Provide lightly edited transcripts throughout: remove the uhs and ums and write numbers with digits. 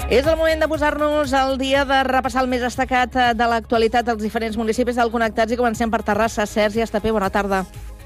És el moment de posar-nos al dia, de repassar el més destacat de l'actualitat dels diferents municipis del Connectats, i comencem per Terrassa. Sergi Estapé, bona tarda.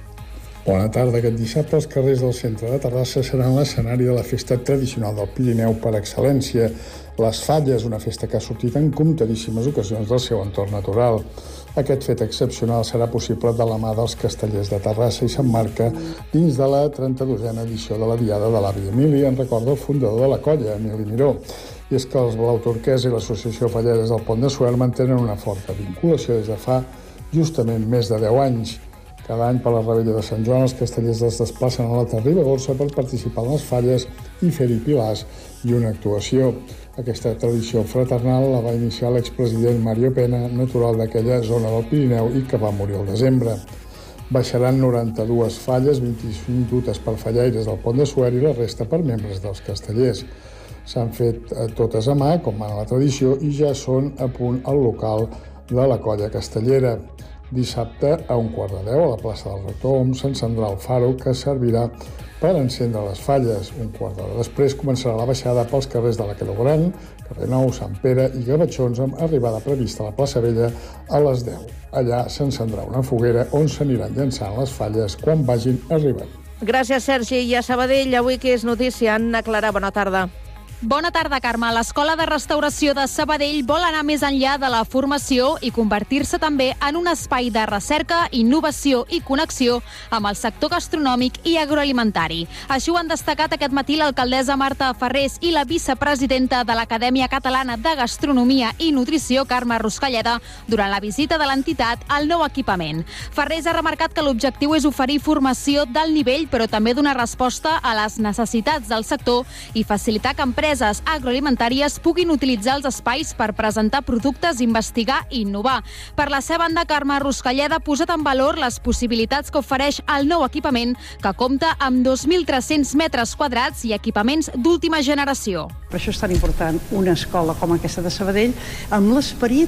Bona tarda. Aquest dissabte els carrers del centre de Terrassa seran l'escenari de la festa tradicional del Pirineu per excel·lència. Les Falles, una festa que ha sortit en comptadíssimes ocasions del seu entorn natural. Aquest fet excepcional serà possible de la mà dels castellers de Terrassa i s'emmarca dins de la 32a edició de la Diada de l'Avi Emili, en record del fundador de la colla, Emili Miró. I és que els Blau Turquesa i l'Associació Falleres del Pont de Suert mantenen una forta vinculació des de fa justament més de 10 anys. Cada any per la Rebella de Sant Joan els castellers es desplacen a l'Alta Ribagorça per participar en les falles i fer-hi pilars i una actuació. Aquesta tradició fraternal la va iniciar l'expresident Mario Pena, natural d'aquella zona del Pirineu i que va morir al desembre. Baixaran 92 falles, 25 dutes per fallaires del Pont de Suert i la resta per membres dels castellers. S'han fet totes a mà, com mana la tradició, i ja són a punt al local de la colla castellera. Dissabte, a 9:15, a la plaça del Rector, on s'encendrà el faro que servirà per encendre les falles. 1/4 després començarà la baixada pels carrers de la Creu Gran, carrer Nou, Sant Pere i Gavatxons, amb arribada prevista a la plaça Vella a les 10. Allà s'encendrà una foguera on s'aniran llançant les falles quan vagin arribant. Gràcies, Sergi. I a Sabadell, avui que és notícia, Anna Clara, bona tarda. Bona tarda, Carme. L'Escola de Restauració de Sabadell vol anar més enllà de la formació i convertir-se també en un espai de recerca, innovació i connexió amb el sector gastronòmic i agroalimentari. Així ho han destacat aquest matí l'alcaldessa Marta Ferrés i la vicepresidenta de l'Acadèmia Catalana de Gastronomia i Nutrició, Carme Ruscalleda, durant la visita de l'entitat al nou equipament. Ferrés ha remarcat que l'objectiu és oferir formació d'alt nivell, però també donar resposta a les necessitats del sector i facilitar que empreses agroalimentàries puguin utilitzar els espais per presentar productes, investigar i innovar. Per la seva banda, Carme Ruscalleda ha posat en valor les possibilitats que ofereix el nou equipament, que compta amb 2.300 metres quadrats i equipaments d'última generació. Per això és tan important una escola com aquesta de Sabadell, amb l'esperit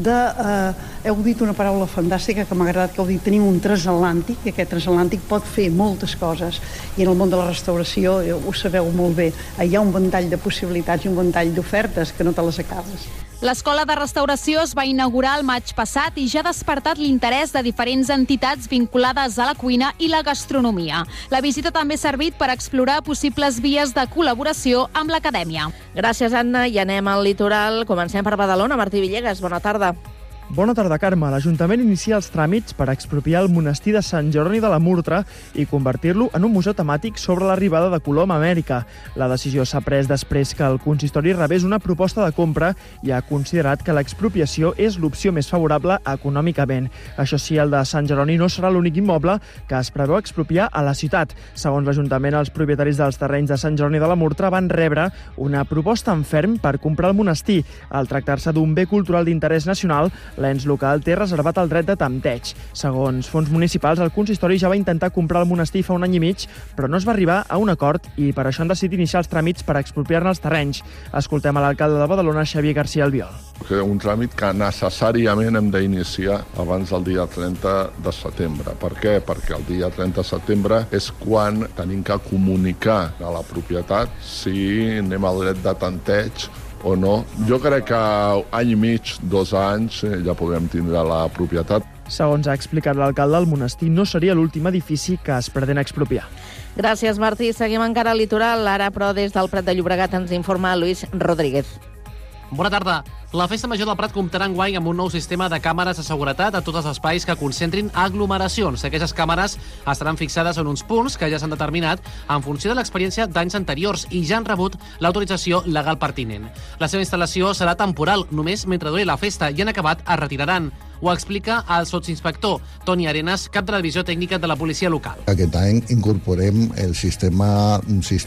de... heu dit una paraula fantàstica que m'ha agradat, que heu dit, tenim un transatlàntic, i aquest transatlàntic pot fer moltes coses, i en el món de la restauració ho sabeu molt bé, hi ha un ventall de possibilitats i un ventall d'ofertes que no te les acabes. L'Escola de Restauració es va inaugurar el maig passat i ja ha despertat l'interès de diferents entitats vinculades a la cuina i la gastronomia. La visita també ha servit per explorar possibles vies de col·laboració amb l'Acadèmia. Gràcies, Anna. I anem al litoral. Comencem per Badalona. Martí Villegas, bona tarda. Bona tarda, Carme. L'Ajuntament inicia els tràmits per expropiar el monestir de Sant Jeroni de la Murtra i convertir-lo en un museu temàtic sobre l'arribada de Colom a Amèrica. La decisió s'ha pres després que el consistori rebés una proposta de compra i ha considerat que l'expropiació és l'opció més favorable econòmicament. Això sí, el de Sant Jeroni no serà l'únic immoble que es preveu expropiar a la ciutat. Segons l'Ajuntament, els propietaris dels terrenys de Sant Jeroni de la Murtra van rebre una proposta en ferm per comprar el monestir. Al tractar-se d'un bé cultural d'interès nacional, l'ens local té reservat el dret de tempteig. Segons fons municipals, el consistori ja va intentar comprar el monestir fa un any i mig, però no es va arribar a un acord i per això han decidit iniciar els tràmits per expropiar-ne els terrenys. Escoltem a l'alcalde de Badalona, Xavier García Albiol. Un tràmit que necessàriament hem d'iniciar abans del dia 30 de setembre. Per què? Perquè el dia 30 de setembre és quan tenim que comunicar a la propietat si anem al dret de tanteig o no. Jo crec que any i mig, 2 anys, ja podrem tindre la propietat. Segons ha explicat l'alcalde, el monestir no seria l'últim edifici que es pretén expropiar. Gràcies, Martí. Seguim encara al litoral. Ara, però, des del Prat de Llobregat ens informa Luis Rodríguez. Bona tarda. La Festa Major del Prat comptarà enguany amb un nou sistema de càmeres de seguretat a tots els espais que concentrin aglomeracions. Aquestes càmeres estaran fixades en uns punts que ja s'han determinat en funció de l'experiència d'anys anteriors i ja han rebut l'autorització legal pertinent. La seva instal·lació serà temporal, només mentre duri la festa, i en acabat es retiraran. Ho explica el sotsinspector Toni Arenas, cap de la divisió tècnica de la policia local. Aquest any incorporem un sistema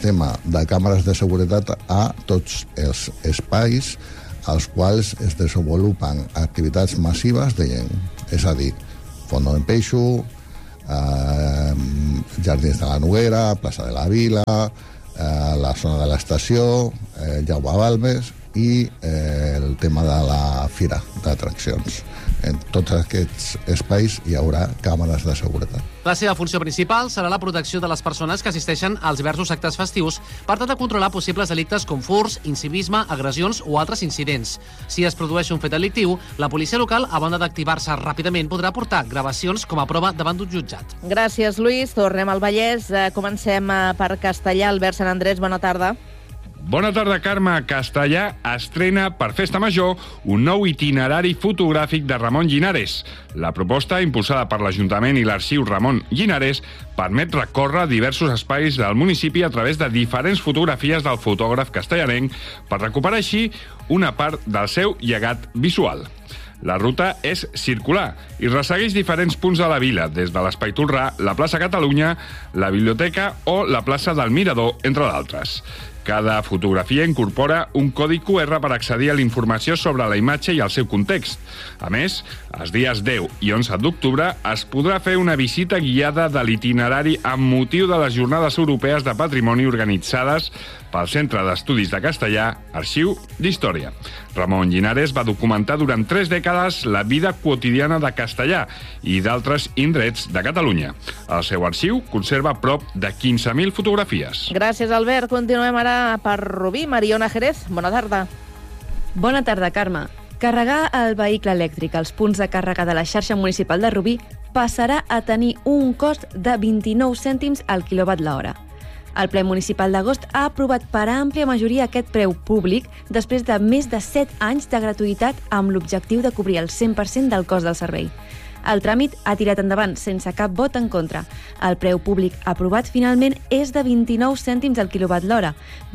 de càmeres de seguretat a tots els espais als quals es desenvolupen activitats massives de gent. És a dir, Fondo d'en Peixo, Jardins de la Noguera, plaça de la Vila, la zona de l'estació, Jaume Balmes i el tema de la fira d'atraccions. en tots aquests espais hi haurà càmeres de seguretat. La seva funció principal serà la protecció de les persones que assisteixen als diversos actes festius per tal de controlar possibles delictes com furts, incivisme, agressions o altres incidents. Si es produeix un fet delictiu, la policia local, a banda d'activar-se ràpidament, podrà portar gravacions com a prova davant d'un jutjat. Gràcies, Lluís. Tornem al Vallès. Comencem per Castellà. Albert Sant Andrés, bona tarda. Bona tarda, Carme. Castellà estrena per Festa Major un nou itinerari fotogràfic de Ramon Llinares. La proposta, impulsada per l'Ajuntament i l'Arxiu Ramon Llinares, permet recórrer diversos espais del municipi a través de diferents fotografies del fotògraf castellanenc per recuperar així una part del seu llegat visual. La ruta és circular i ressegueix diferents punts de la vila, des de l'Espai Tolrà, la plaça Catalunya, la Biblioteca o la plaça del Mirador, entre d'altres. Cada fotografia incorpora un codi QR per accedir a la informació sobre la imatge i el seu context. A més, els dies 10 i 11 d'octubre es podrà fer una visita guiada de l'itinerari amb motiu de les Jornades Europees de Patrimoni organitzades pel Centre d'Estudis de Castellà, Arxiu d'Història. Ramon Llinares va documentar durant 3 dècades la vida quotidiana de Castellà i d'altres indrets de Catalunya. El seu arxiu conserva prop de 15.000 fotografies. Gràcies, Albert. Continuem ara per Rubí. Mariona Jerez, bona tarda. Bona tarda, Carme. Carregar el vehicle elèctric als punts de càrrega de la xarxa municipal de Rubí passarà a tenir un cost de 29 cèntims al quilowatt l'hora. El ple municipal d'agost ha aprovat per àmplia majoria aquest preu públic després de més de 7 anys de gratuïtat amb l'objectiu de cobrir el 100% del cost del servei. El tràmit ha tirat endavant sense cap vot en contra. El preu públic aprovat finalment és de 29 cèntims al quilowatt l'hora,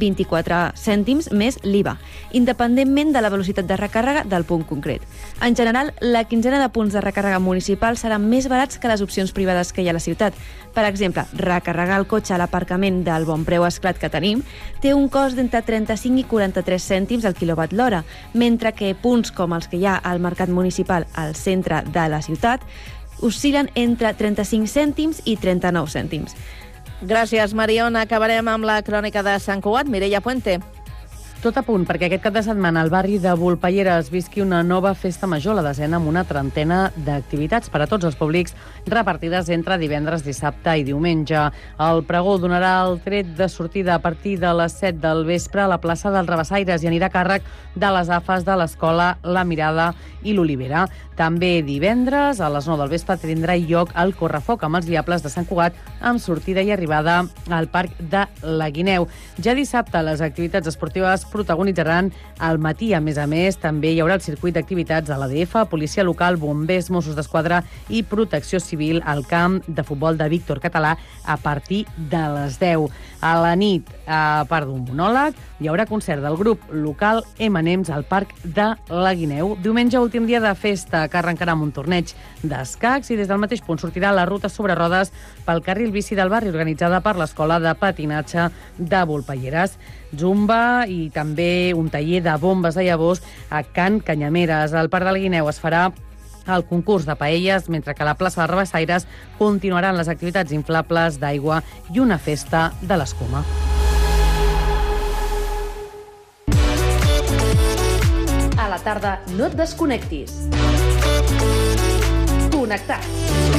24 cèntims més l'IVA, independentment de la velocitat de recàrrega del punt concret. En general, la quinzena de punts de recàrrega municipal seran més barats que les opcions privades que hi ha a la ciutat. Per exemple, recarregar el cotxe a l'aparcament del bon preu esclat que tenim té un cost d'entre 35 i 43 cèntims al quilowatt l'hora, mentre que punts com els que hi ha al mercat municipal al centre de la ciutat oscil·len entre 35 cèntims i 39 cèntims. Gràcies, Mariona. Acabarem amb la crònica de Sant Cugat. Mireia Puente. Tot a punt, perquè aquest cap de setmana al barri de Volpelleres visqui una nova festa major, la desena, amb una trentena d'activitats per a tots els públics repartides entre divendres, dissabte i diumenge. El pregó donarà el tret de sortida a partir de les 7 del vespre a la plaça dels Rabassaires i anirà a càrrec de les AFAs de l'Escola La Mirada i l'Olivera. També divendres, a les 9 del vespre, tindrà lloc el correfoc amb els Diables de Sant Cugat, amb sortida i arribada al Parc de la Guineu. Ja dissabte, les activitats esportives protagonitzaran al matí. A més, també hi haurà el circuit d'activitats de l'ADF, Policia Local, Bombers, Mossos d'Esquadra i Protecció Civil al camp de futbol de Víctor Català a partir de les 10. A la nit, a part d'un monòleg, hi haurà concert del grup local M&M's al Parc de la Guineu. Diumenge, últim dia de festa, que arrencarà amb un torneig d'escacs i des del mateix punt sortirà la ruta sobre rodes pel carril bici del barri organitzada per l'Escola de Patinatge de Volpelleres. Zumba i també un taller de bombes de llavors a Can Canyameres. Al Parc de la Guineu es farà el concurs de paelles, mentre que a la plaça de Rabassaires continuaran les activitats inflables d'aigua i una festa de l'escuma. A la tarda no et desconnectis. Connectats.